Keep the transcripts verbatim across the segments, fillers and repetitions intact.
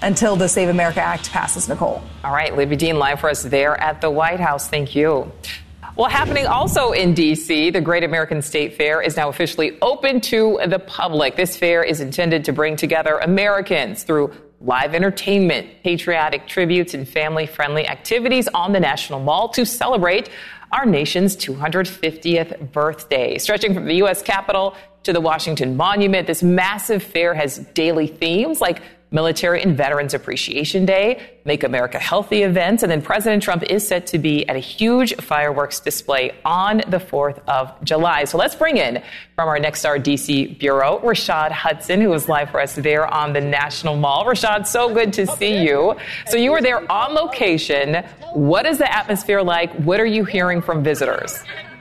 until the Save America Act passes, Nicole. All right, Libby Dean live for us there at the White House. Thank you. Well, happening also in D C, the Great American State Fair is now officially open to the public. This fair is intended to bring together Americans through live entertainment, patriotic tributes, and family-friendly activities on the National Mall to celebrate our nation's two hundred fiftieth birthday. Stretching from the U S Capitol to the Washington Monument, this massive fair has daily themes like Military and Veterans Appreciation Day, Make America Healthy events, and then President Trump is set to be at a huge fireworks display on the fourth of July. So let's bring in from our Nexstar D C bureau, Rashad Hudson, who is live for us there on the National Mall. Rashad, so good to see you. So you were there on location. What is the atmosphere like? What are you hearing from visitors?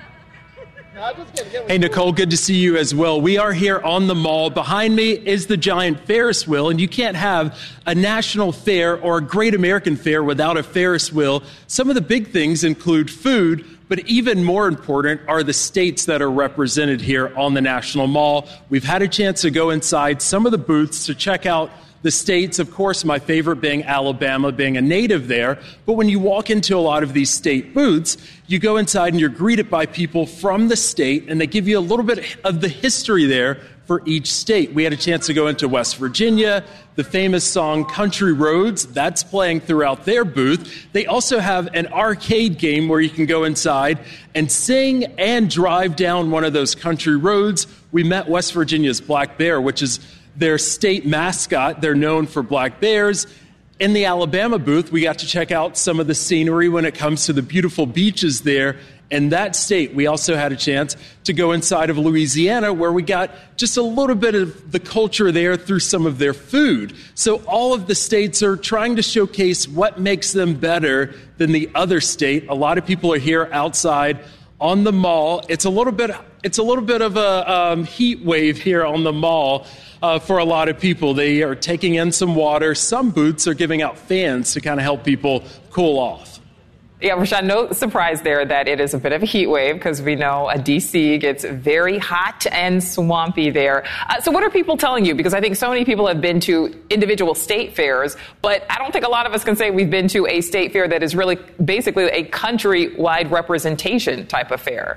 Hey, Nicole, good to see you as well. We are here on the mall. Behind me is the giant Ferris wheel, and you can't have a national fair or a great American fair without a Ferris wheel. Some of the big things include food, but even more important are the states that are represented here on the National Mall. We've had a chance to go inside some of the booths to check out the states, of course, my favorite being Alabama, being a native there. But when you walk into a lot of these state booths, you go inside and you're greeted by people from the state, and they give you a little bit of the history there for each state. We had a chance to go into West Virginia, the famous song Country Roads, that's playing throughout their booth. They also have an arcade game where you can go inside and sing and drive down one of those country roads. We met West Virginia's Black Bear, which is their state mascot. They're known for black bears. In the Alabama booth, we got to check out some of the scenery when it comes to the beautiful beaches there in that state. We also had a chance to go inside of Louisiana, where we got just a little bit of the culture there through some of their food. So all of the states are trying to showcase what makes them better than the other state. A lot of people are here outside on the mall. It's a little bit, it's a little bit of a um, heat wave here on the mall. Uh, for a lot of people. They are taking in some water. Some booths are giving out fans to kind of help people cool off. Yeah, Rashad, no surprise there that it is a bit of a heat wave, because we know uh, D C gets very hot and swampy there. Uh, so what are people telling you? Because I think so many people have been to individual state fairs, but I don't think a lot of us can say we've been to a state fair that is really basically a country-wide representation type of fair.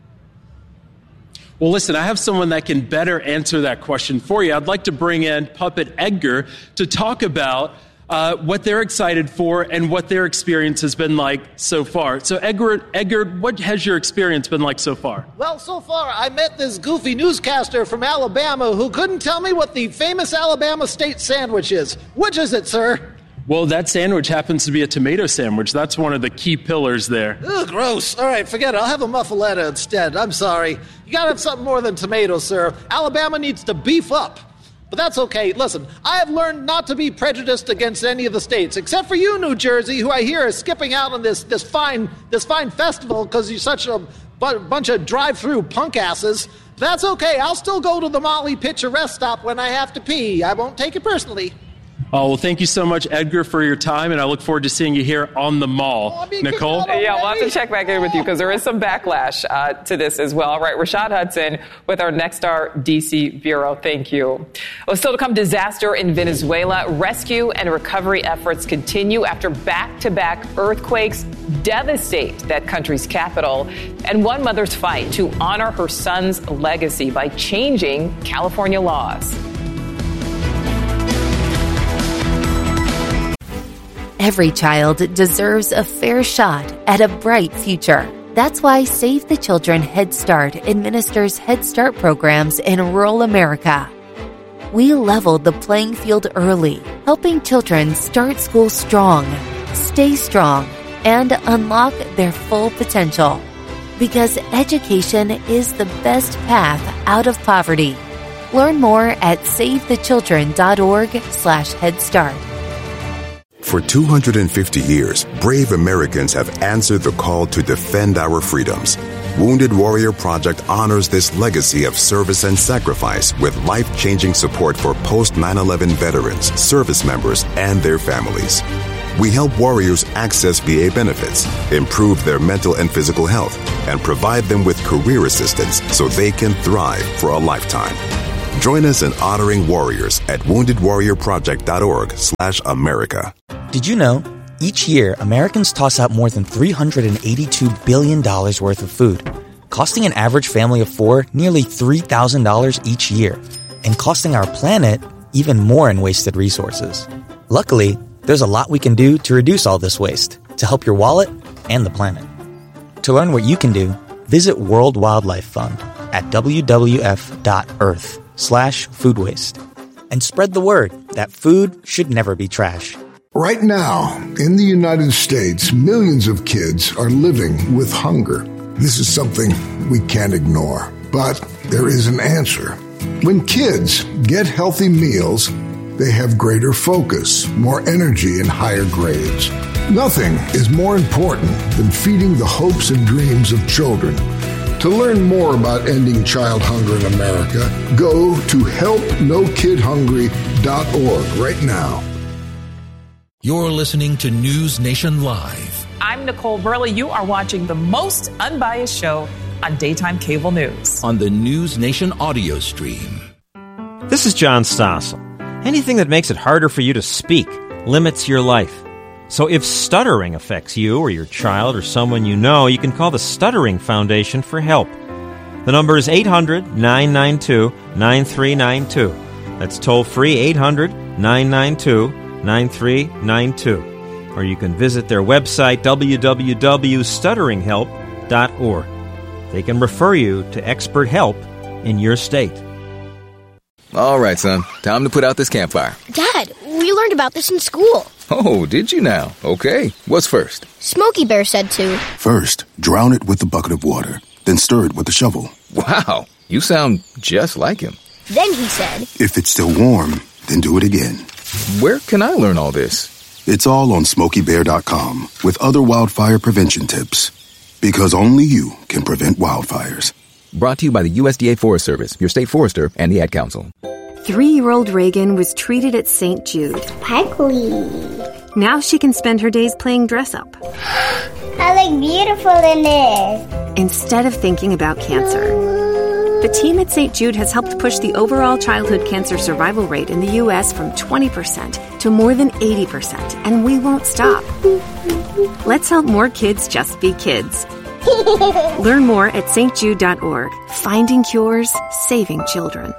Well, listen, I have someone that can better answer that question for you. I'd like to bring in Puppet Edgar to talk about uh, what they're excited for and what their experience has been like so far. So, Edgar, Edgar, what has your experience been like so far? Well, so far, I met this goofy newscaster from Alabama who couldn't tell me what the famous Alabama state sandwich is. Which is it, sir? Well, that sandwich happens to be a tomato sandwich. That's one of the key pillars there. Ugh, gross. All right, forget it. I'll have a muffaletta instead. I'm sorry. You gotta have something more than tomatoes, sir. Alabama needs to beef up. But that's okay. Listen, I have learned not to be prejudiced against any of the states, except for you, New Jersey, who I hear is skipping out on this this fine this fine festival because you're such a bu- bunch of drive-through punk asses. That's okay. I'll still go to the Molly Pitcher rest stop when I have to pee. I won't take it personally. Oh, well, thank you so much, Edgar, for your time, and I look forward to seeing you here on the mall. Oh, Nicole? Yeah, we'll have to check back in with you because there is some backlash uh, to this as well. All right, Rashad Hudson with our Nexstar D C bureau. Thank you. Well, still to come, disaster in Venezuela. Rescue and recovery efforts continue after back-to-back earthquakes devastate that country's capital, and one mother's fight to honor her son's legacy by changing California laws. Every child deserves a fair shot at a bright future. That's why Save the Children Head Start administers Head Start programs in rural America. We leveled the playing field early, helping children start school strong, stay strong, and unlock their full potential. Because education is the best path out of poverty. Learn more at savethechildren.org slash Head Start. For two hundred fifty years, brave Americans have answered the call to defend our freedoms. Wounded Warrior Project honors this legacy of service and sacrifice with life-changing support for post nine eleven veterans, service members, and their families. We help warriors access V A benefits, improve their mental and physical health, and provide them with career assistance so they can thrive for a lifetime. Join us in honoring warriors at wounded warrior project dot org slash America. Did you know, each year, Americans toss out more than three hundred eighty-two billion dollars worth of food, costing an average family of four nearly three thousand dollars each year, and costing our planet even more in wasted resources. Luckily, there's a lot we can do to reduce all this waste, to help your wallet and the planet. To learn what you can do, visit World Wildlife Fund at w w f dot earth slash food waste. And spread the word that food should never be trash. Right now, in the United States, millions of kids are living with hunger. This is something we can't ignore, but there is an answer. When kids get healthy meals, they have greater focus, more energy, and higher grades. Nothing is more important than feeding the hopes and dreams of children. To learn more about ending child hunger in America, go to help no kid hungry dot org right now. You're listening to News Nation Live. I'm Nicole Burley. You are watching the most unbiased show on daytime cable news. On the News Nation audio stream. This is John Stossel. Anything that makes it harder for you to speak limits your life. So if stuttering affects you or your child or someone you know, you can call the Stuttering Foundation for help. The number is eight hundred, nine nine two, nine three nine two. That's toll-free eight hundred, nine nine two, nine three nine two. Or you can visit their website, w w w dot stuttering help dot org. They can refer you to expert help in your state. All right, son. Time to put out this campfire. Dad, we learned about this in school. Oh, did you now? Okay. What's first? Smokey Bear said to. First, drown it with a bucket of water, then stir it with a shovel. Wow, you sound just like him. Then he said, if it's still warm, then do it again. Where can I learn all this? It's all on smokey bear dot com with other wildfire prevention tips. Because only you can prevent wildfires. Brought to you by the U S D A Forest Service, your state forester, and the Ad Council. Three-year-old Reagan was treated at Saint Jude. Sparkly. Now she can spend her days playing dress-up. I look beautiful in this. Instead of thinking about cancer. The team at Saint Jude has helped push the overall childhood cancer survival rate in the U S from twenty percent to more than eighty percent, and we won't stop. Let's help more kids just be kids. Learn more at st jude dot org. Finding cures, saving children.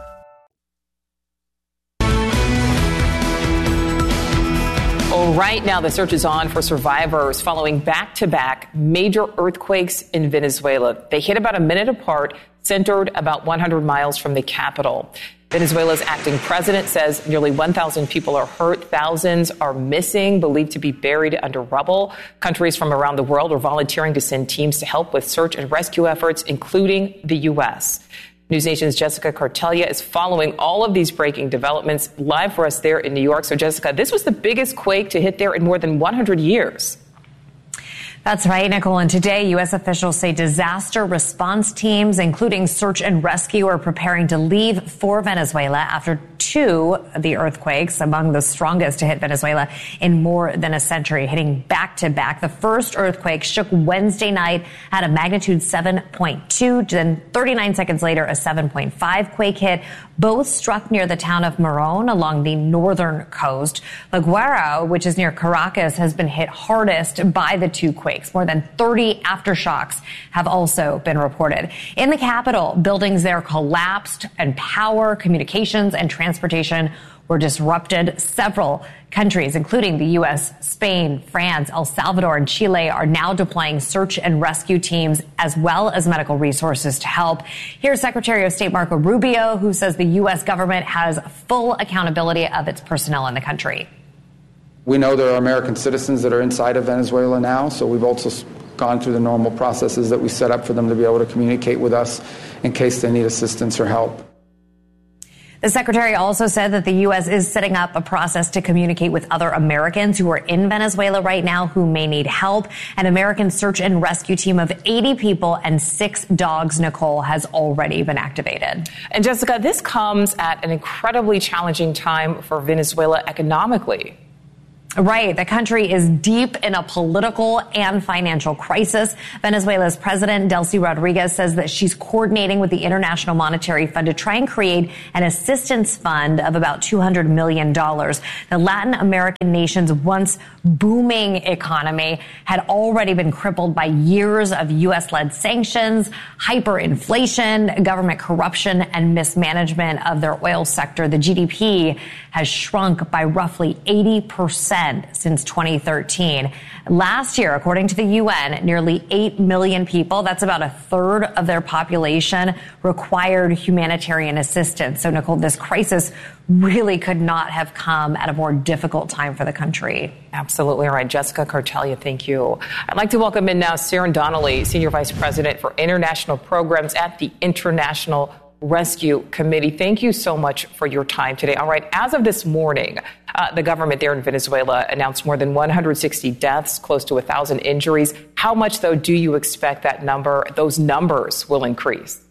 Oh, right now, the search is on for survivors following back-to-back major earthquakes in Venezuela. They hit about a minute apart, centered about one hundred miles from the capital. Venezuela's acting president says nearly one thousand people are hurt. Thousands are missing, believed to be buried under rubble. Countries from around the world are volunteering to send teams to help with search and rescue efforts, including the U S. News Nation's Jessica Cartelia is following all of these breaking developments live for us there in New York. So, Jessica, this was the biggest quake to hit there in more than one hundred years. That's right, Nicole. And today, U S officials say disaster response teams, including search and rescue, are preparing to leave for Venezuela after two of the earthquakes, among the strongest to hit Venezuela in more than a century, hitting back to back. The first earthquake shook Wednesday night at a magnitude seven point two. Then thirty-nine seconds later, a seven point five quake hit. Both struck near the town of Morón along the northern coast. La Guaira, which is near Caracas, has been hit hardest by the two quakes. More than thirty aftershocks have also been reported. In the capital, buildings there collapsed and power, communications, and transportation were disrupted. Several countries, including the U S, Spain, France, El Salvador, and Chile, are now deploying search and rescue teams as well as medical resources to help. Here's Secretary of State Marco Rubio, who says the U S government has full accountability of its personnel in the country. We know there are American citizens that are inside of Venezuela now, so we've also gone through the normal processes that we set up for them to be able to communicate with us in case they need assistance or help. The secretary also said that the U S is setting up a process to communicate with other Americans who are in Venezuela right now who may need help. An American search and rescue team of eighty people and six dogs, Nicole, has already been activated. And Jessica, this comes at an incredibly challenging time for Venezuela economically. Right. The country is deep in a political and financial crisis. Venezuela's president, Delcy Rodriguez, says that she's coordinating with the International Monetary Fund to try and create an assistance fund of about two hundred million dollars. The Latin American nation's once booming economy had already been crippled by years of U S-led sanctions, hyperinflation, government corruption, and mismanagement of their oil sector. The G D P has shrunk by roughly eighty percent since twenty thirteen. Last year, according to the U N, nearly eight million people, that's about a third of their population, required humanitarian assistance. So, Nicole, this crisis really could not have come at a more difficult time for the country. Absolutely right. Jessica Cartelia, thank you. I'd like to welcome in now Sharon Donnelly, Senior Vice President for International Programs at the International Rescue Committee. Thank you so much for your time today. All right. As of this morning, uh, the government there in Venezuela announced more than one hundred sixty deaths, close to one thousand injuries. How much, though, do you expect that number, those numbers will increase?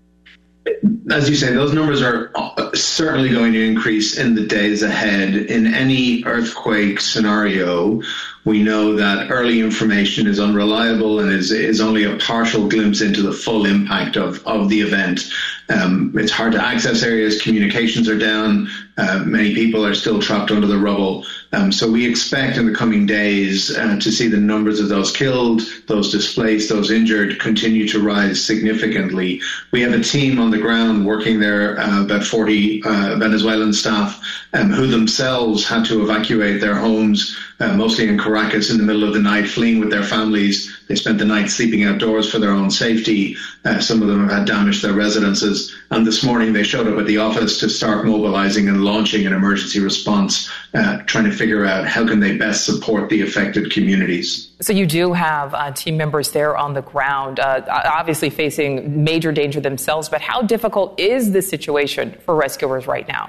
As you say, those numbers are certainly going to increase in the days ahead. In any earthquake scenario, we know that early information is unreliable and is, is only a partial glimpse into the full impact of, of the event. Um, it's hard to access areas, communications are down, uh, many people are still trapped under the rubble. Um, so we expect in the coming days uh, to see the numbers of those killed, those displaced, those injured continue to rise significantly. We have a team on the ground working there, uh, about forty uh, Venezuelan staff um, who themselves had to evacuate their homes, uh, mostly in Caracas in the middle of the night, fleeing with their families. They spent the night sleeping outdoors for their own safety. Uh, some of them have had damaged their residences. And this morning they showed up at the office to start mobilizing and launching an emergency response, uh, trying to figure out how can they best support the affected communities. So you do have uh, team members there on the ground, uh, obviously facing major danger themselves. But how difficult is this situation for rescuers right now?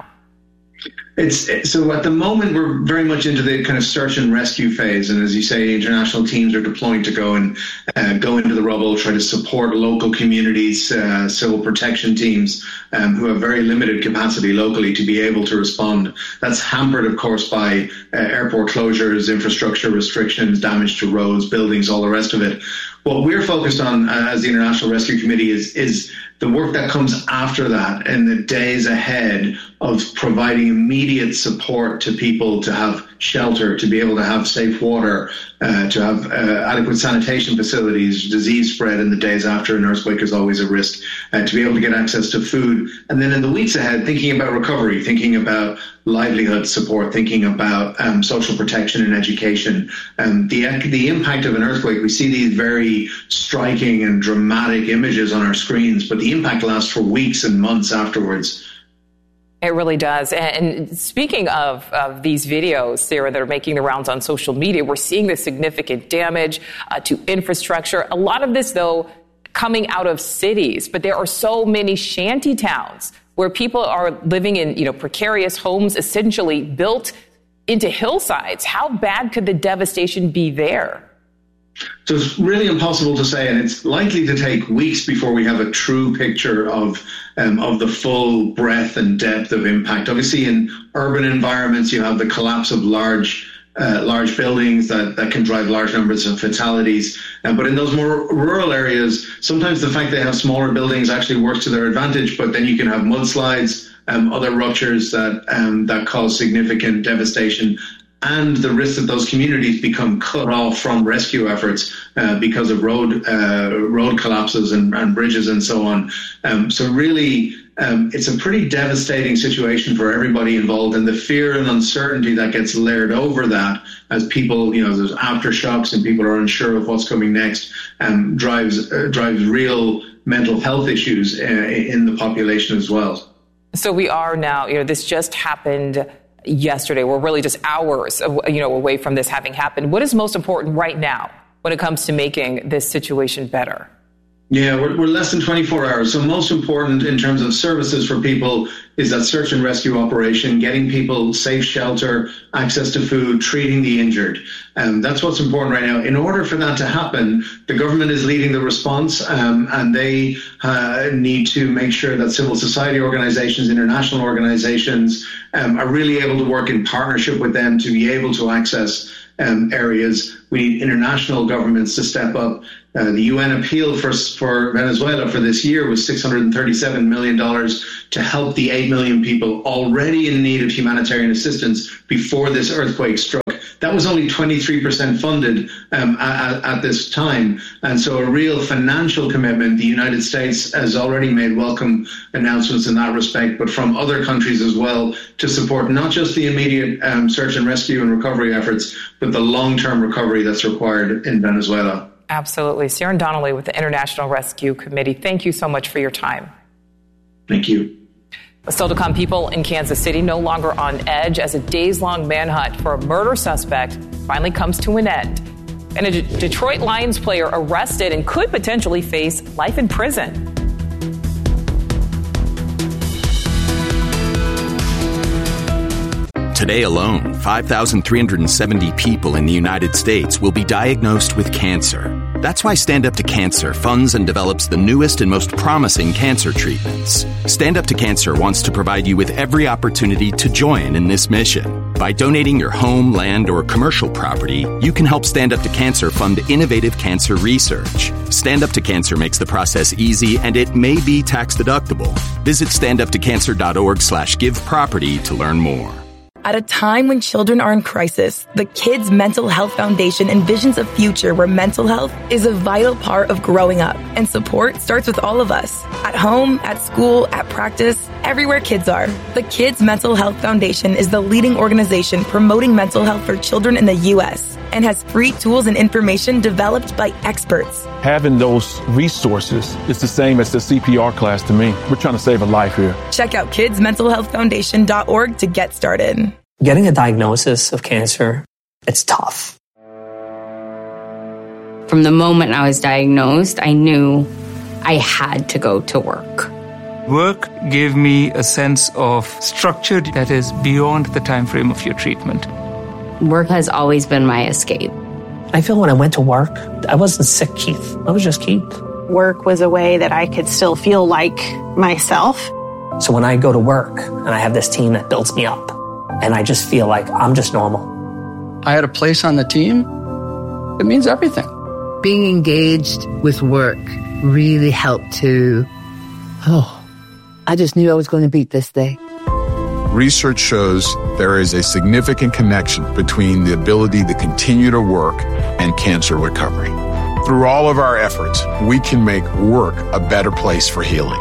It's so at the moment we're very much into the kind of search and rescue phase, and as you say, international teams are deploying to go and uh, go into the rubble, try to support local communities, uh, civil protection teams um, who have very limited capacity locally to be able to respond. That's hampered, of course, by uh, airport closures, infrastructure restrictions, damage to roads, buildings, all the rest of it. What we're focused on uh, as the International Rescue Committee is is the work that comes after that in the days ahead of providing immediate support to people to have shelter, to be able to have safe water, uh, to have uh, adequate sanitation facilities. Disease spread in the days after an earthquake is always a risk, uh, to be able to get access to food. And then in the weeks ahead, thinking about recovery, thinking about livelihood support, thinking about um, social protection and education. Um, the, the impact of an earthquake, we see these very striking and dramatic images on our screens, but the impact lasts for weeks and months afterwards. It really does. And speaking of, of these videos, Sarah, that are making the rounds on social media, we're seeing the significant damage uh, to infrastructure. A lot of this, though, coming out of cities, but there are so many shanty towns where people are living in, you know, precarious homes, essentially built into hillsides. How bad could the devastation be there? So it's really impossible to say, and it's likely to take weeks before we have a true picture of um, of the full breadth and depth of impact. Obviously, in urban environments, you have the collapse of large uh, large buildings that, that can drive large numbers of fatalities. Uh, but in those more rural areas, sometimes the fact they have smaller buildings actually works to their advantage, but then you can have mudslides, um, other ruptures that um, that cause significant devastation. And the risk that those communities become cut off from rescue efforts uh, because of road uh, road collapses and, and bridges and so on. Um, so really, um, it's a pretty devastating situation for everybody involved. And the fear and uncertainty that gets layered over that as people, you know, there's aftershocks and people are unsure of what's coming next, um, drives uh, drives real mental health issues uh, in the population as well. So we are now, you know, this just happened yesterday. We're really just hours, you know, away from this having happened. What is most important right now when it comes to making this situation better? Yeah, we're, we're less than twenty-four hours. So most important in terms of services for people is that search and rescue operation, getting people safe shelter, access to food, treating the injured. Um, that's what's important right now. In order for that to happen, the government is leading the response, um, and they uh, need to make sure that civil society organizations, international organizations um, are really able to work in partnership with them to be able to access um, areas. We need international governments to step up. Uh, the U N appeal for, for Venezuela for this year was six hundred thirty-seven million dollars to help the eight million people already in need of humanitarian assistance before this earthquake struck. That was only twenty-three percent funded um, at, at this time. And so a real financial commitment. The United States has already made welcome announcements in that respect, but from other countries as well, to support not just the immediate um, search and rescue and recovery efforts, but the long-term recovery that's required in Venezuela. Absolutely. Ciaran Donnelly with the International Rescue Committee, thank you so much for your time. Thank you. Still to come, people in Kansas City no longer on edge as a days-long manhunt for a murder suspect finally comes to an end. And a D- Detroit Lions player arrested and could potentially face life in prison. Today alone, five thousand three hundred seventy people in the United States will be diagnosed with cancer. That's why Stand Up to Cancer funds and develops the newest and most promising cancer treatments. Stand Up to Cancer wants to provide you with every opportunity to join in this mission. By donating your home, land, or commercial property, you can help Stand Up to Cancer fund innovative cancer research. Stand Up to Cancer makes the process easy, and it may be tax deductible. Visit standuptocancer.org slash give property to learn more. At a time when children are in crisis, the Kids Mental Health Foundation envisions a future where mental health is a vital part of growing up. And support starts with all of us. At home, at school, at practice, everywhere kids are. The Kids Mental Health Foundation is the leading organization promoting mental health for children in the U S and has free tools and information developed by experts. Having those resources is the same as the C P R class to me. We're trying to save a life here. Check out kids mental health foundation dot org to get started. Getting a diagnosis of cancer, it's tough. From the moment I was diagnosed, I knew I had to go to work. Work gave me a sense of structure that is beyond the time frame of your treatment. Work has always been my escape. I feel when I went to work, I wasn't sick, Keith. I was just Keith. Work was a way that I could still feel like myself. So when I go to work and I have this team that builds me up, and I just feel like I'm just normal. I had a place on the team. It means everything. Being engaged with work really helped to, oh, I just knew I was going to beat this day. Research shows there is a significant connection between the ability to continue to work and cancer recovery. Through all of our efforts, we can make work a better place for healing.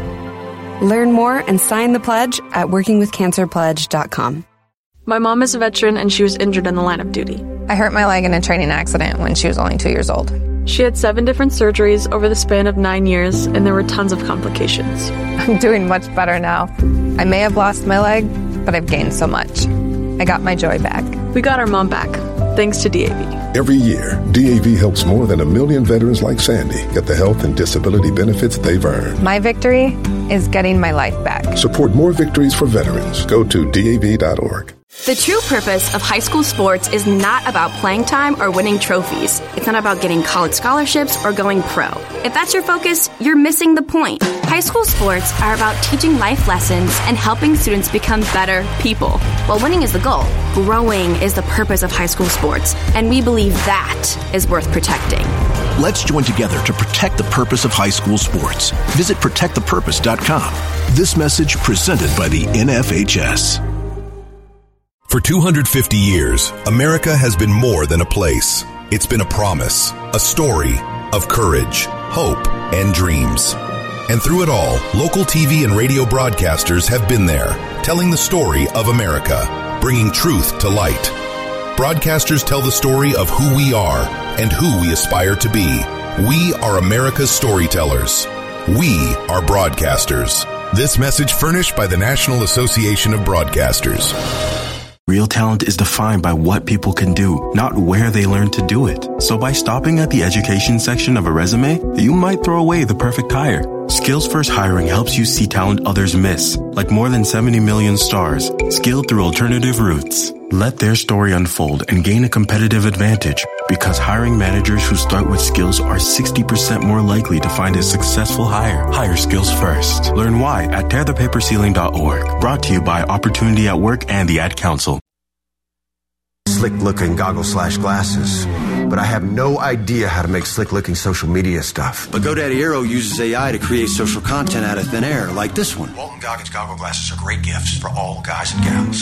Learn more and sign the pledge at working with cancer pledge dot com. My mom is a veteran and she was injured in the line of duty. I hurt my leg in a training accident when she was only two years old. She had seven different surgeries over the span of nine years, and there were tons of complications. I'm doing much better now. I may have lost my leg, but I've gained so much. I got my joy back. We got our mom back, thanks to D A V. Every year, D A V helps more than a million veterans like Sandy get the health and disability benefits they've earned. My victory is getting my life back. Support more victories for veterans. Go to D A V dot org. The true purpose of high school sports is not about playing time or winning trophies. It's not about getting college scholarships or going pro. If that's your focus, you're missing the point. High school sports are about teaching life lessons and helping students become better people. While winning is the goal, growing is the purpose of high school sports, and we believe that is worth protecting. Let's join together to protect the purpose of high school sports. Visit protect the purpose dot com. This message presented by the N F H S. For two hundred fifty years, America has been more than a place. It's been a promise, a story of courage, hope, and dreams. And through it all, local T V and radio broadcasters have been there, telling the story of America, bringing truth to light. Broadcasters tell the story of who we are and who we aspire to be. We are America's storytellers. We are broadcasters. This message furnished by the National Association of Broadcasters. Real talent is defined by what people can do, not where they learn to do it. So by stopping at the education section of a resume, you might throw away the perfect hire. Skills First Hiring helps you see talent others miss, like more than seventy million stars, skilled through alternative routes. Let their story unfold and gain a competitive advantage, because hiring managers who start with skills are sixty percent more likely to find a successful hire. Hire Skills First. Learn why at tear the paper ceiling dot org. Brought to you by Opportunity at Work and the Ad Council. Slick-looking goggles slash glasses, but I have no idea how to make slick-looking social media stuff. But GoDaddy Aero uses A I to create social content out of thin air, like this one. Walton Goggins goggle glasses are great gifts for all guys and gals.